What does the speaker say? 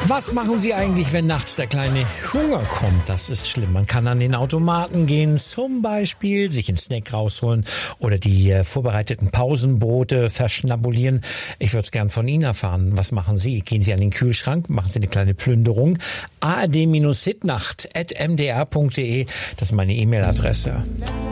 Was machen Sie eigentlich, wenn nachts der kleine Hunger kommt? Das ist schlimm. Man kann an den Automaten gehen, zum Beispiel sich einen Snack rausholen oder die vorbereiteten Pausenbrote verschnabulieren. Ich würde es gern von Ihnen erfahren. Was machen Sie? Gehen Sie an den Kühlschrank? Machen Sie eine kleine Plünderung? ard-hitnacht@mdr.de. Das ist meine E-Mail-Adresse.